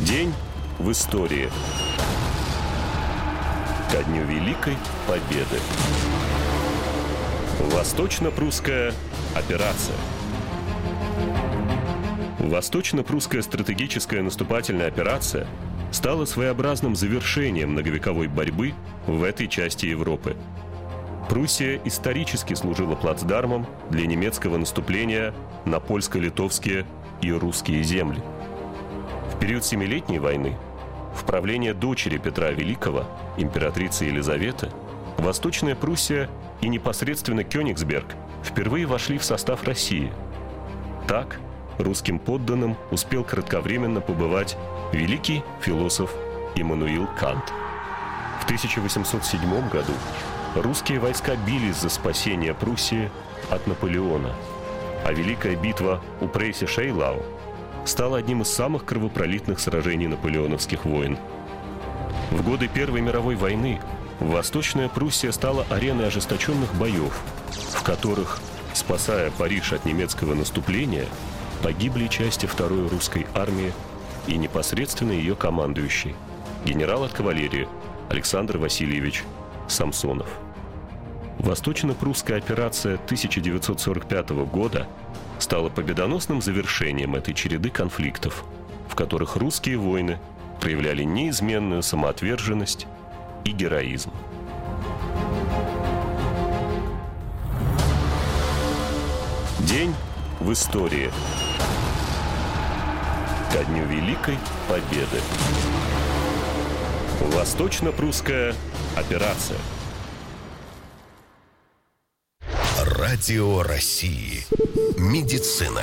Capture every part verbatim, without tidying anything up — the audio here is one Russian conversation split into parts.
День в истории. Ко дню Великой Победы. Восточно-прусская операция. Восточно-прусская стратегическая наступательная операция стала своеобразным завершением многовековой борьбы в этой части Европы. Пруссия исторически служила плацдармом для немецкого наступления на польско-литовские и русские земли. В период Семилетней войны, в правление дочери Петра Великого, императрицы Елизаветы, Восточная Пруссия и непосредственно Кёнигсберг впервые вошли в состав России. Так, русским подданным успел кратковременно побывать великий философ Иммануил Кант. В тысяча восемьсот седьмом году русские войска бились за спасение Пруссии от Наполеона, а Великая битва у Прейсе-Шейлау стала одним из самых кровопролитных сражений наполеоновских войн. В годы Первой мировой войны Восточная Пруссия стала ареной ожесточенных боев, в которых, спасая Париж от немецкого наступления, погибли части второй русской армии и непосредственно ее командующий, генерал от кавалерии Александр Васильевич Самсонов. Восточно-прусская операция тысяча девятьсот сорок пятого года стала победоносным завершением этой череды конфликтов, в которых русские воины проявляли неизменную самоотверженность и героизм. День в истории. Ко дню Великой Победы. Восточно-прусская операция. Радио России. Медицина.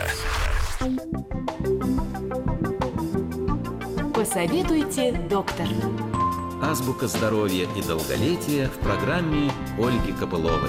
Посоветуйте, доктор. Азбука здоровья и долголетия в программе Ольги Копыловой.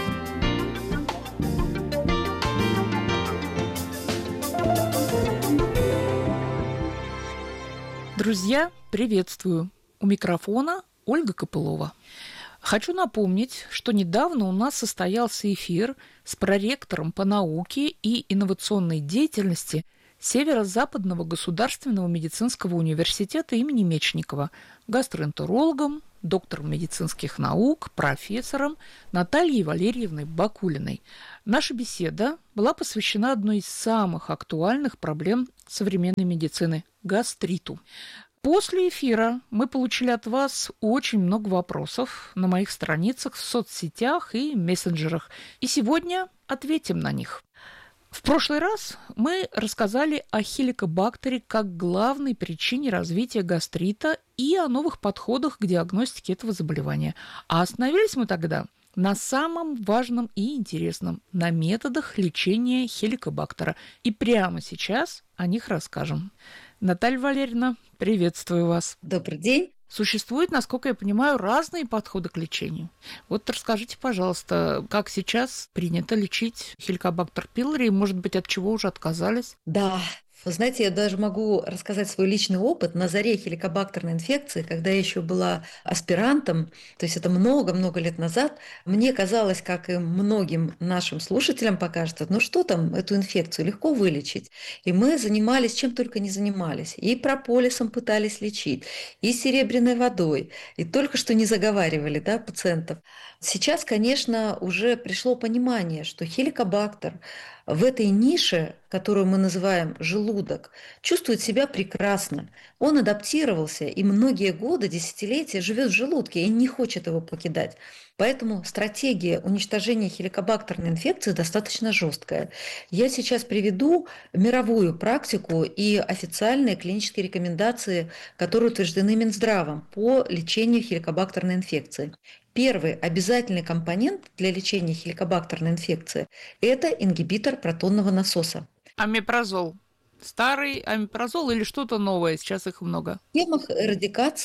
Друзья, приветствую! У микрофона Ольга Копылова. Хочу напомнить, что недавно у нас состоялся эфир с проректором по науке и инновационной деятельности Северо-Западного государственного медицинского университета имени Мечникова, гастроэнтерологом, доктором медицинских наук, профессором Натальей Валерьевной Бакулиной. Наша беседа была посвящена одной из самых актуальных проблем современной медицины – гастриту. После эфира мы получили от вас очень много вопросов на моих страницах в соцсетях и мессенджерах, и сегодня ответим на них. В прошлый раз мы рассказали о хеликобактере как главной причине развития гастрита и о новых подходах к диагностике этого заболевания. А остановились мы тогда на самом важном и интересном – на методах лечения хеликобактера. И прямо сейчас о них расскажем. Наталья Валерьевна, приветствую вас. Добрый день. Существуют, насколько я понимаю, разные подходы к лечению. Вот расскажите, пожалуйста, как сейчас принято лечить хеликобактер пилори, и, может быть, от чего уже отказались? Да, вы знаете, я даже могу рассказать свой личный опыт на заре хеликобактерной инфекции, когда я еще была аспирантом, то есть это много-много лет назад. Мне казалось, как и многим нашим слушателям покажется, ну что там, эту инфекцию легко вылечить. И мы занимались, чем только не занимались. И прополисом пытались лечить, и серебряной водой, и только что не заговаривали, да, пациентов. Сейчас, конечно, уже пришло понимание, что хеликобактер в этой нише, которую мы называем желудок, чувствует себя прекрасно. Он адаптировался и многие годы, десятилетия живет в желудке и не хочет его покидать. Поэтому стратегия уничтожения хеликобактерной инфекции достаточно жесткая. Я сейчас приведу мировую практику и официальные клинические рекомендации, которые утверждены Минздравом по лечению хеликобактерной инфекции. Первый обязательный компонент для лечения хеликобактерной инфекции – это ингибитор протонного насоса. Омепразол. Старый омепразол или что-то новое? Сейчас их много. В темах эрадикации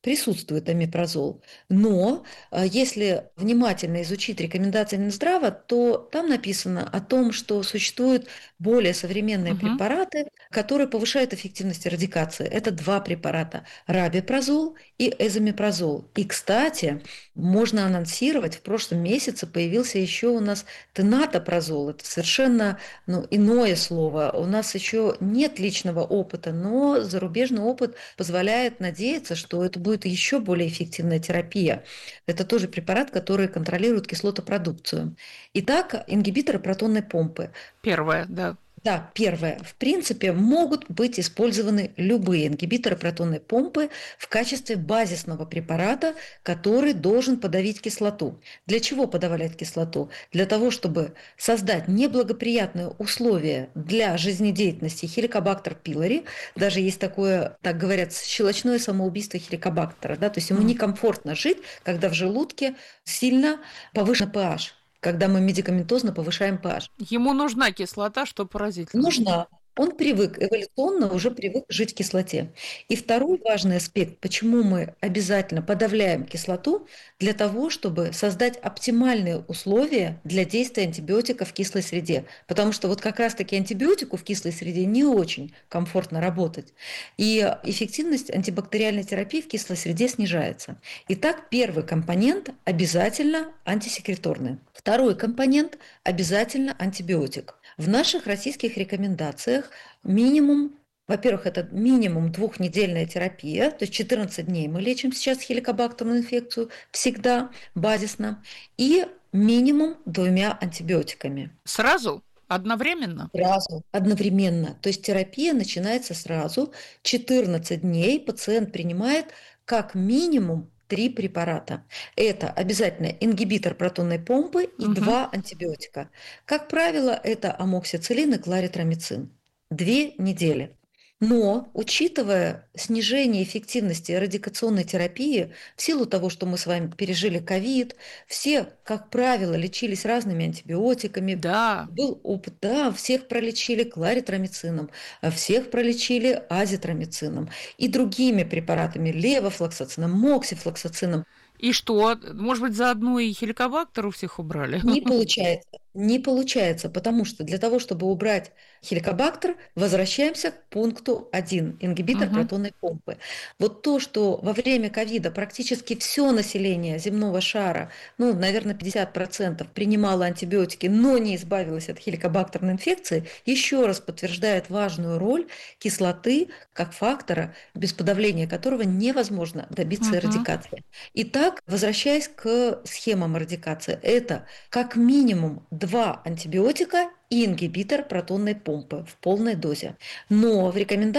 присутствует омепразол. Но э, если внимательно изучить рекомендации Минздрава, то там написано о том, что существуют более современные Мгм. препараты, которые повышают эффективность радикации. Это два препарата – рабепразол и эзомепразол. И, кстати, можно анонсировать, в прошлом месяце появился еще у нас тенатопрозол. Это совершенно ну, иное слово. У нас еще нет личного опыта, но зарубежный опыт позволяет надеяться, что это будет еще более эффективная терапия. Это тоже препарат, который контролирует кислотопродукцию. Итак, ингибиторы протонной помпы. Первое, да. Да, первое. В принципе, могут быть использованы любые ингибиторы протонной помпы в качестве базисного препарата, который должен подавить кислоту. Для чего подавлять кислоту? Для того, чтобы создать неблагоприятные условия для жизнедеятельности Helicobacter pylori. Даже есть такое, так говорят, щелочное самоубийство хеликобактера. Да? То есть ему некомфортно жить, когда в желудке сильно повышен pH. Когда мы медикаментозно повышаем pH. Ему нужна кислота, что поразительно. Нужна. Он привык, эволюционно уже привык жить в кислоте. И второй важный аспект, почему мы обязательно подавляем кислоту, для того, чтобы создать оптимальные условия для действия антибиотика в кислой среде. Потому что вот как раз-таки антибиотику в кислой среде не очень комфортно работать. И эффективность антибактериальной терапии в кислой среде снижается. Итак, первый компонент обязательно антисекреторный. Второй компонент обязательно антибиотик. В наших российских рекомендациях минимум, во-первых, это минимум двухнедельная терапия, то есть четырнадцать дней мы лечим сейчас хеликобактерную инфекцию, всегда базисно, и минимум двумя антибиотиками. Сразу? Одновременно? Сразу, одновременно. То есть терапия начинается сразу, четырнадцать дней пациент принимает как минимум три препарата. Это обязательно ингибитор протонной помпы и Мгм. два антибиотика. Как правило, это амоксициллин и кларитромицин. Две недели. Но, учитывая снижение эффективности радикационной терапии, в силу того, что мы с вами пережили ковид, все, как правило, лечились разными антибиотиками. Да. Был опыт, да, всех пролечили кларитромицином, всех пролечили азитромицином и другими препаратами, левофлоксацином, моксифлоксацином. И что? Может быть, заодно и хеликобактер у всех убрали? Не получается. Не получается, потому что для того, чтобы убрать хеликобактер, возвращаемся к пункту один, ингибитор Мгм. протонной помпы. Вот то, что во время ковида практически все население земного шара, ну, наверное, пятьдесят процентов принимало антибиотики, но не избавилось от хеликобактерной инфекции, еще раз подтверждает важную роль кислоты как фактора, без подавления которого невозможно добиться Мгм. эрадикации. Итак, возвращаясь к схемам эрадикации, это как минимум два антибиотика и ингибитор протонной помпы в полной дозе. Но в рекомендациях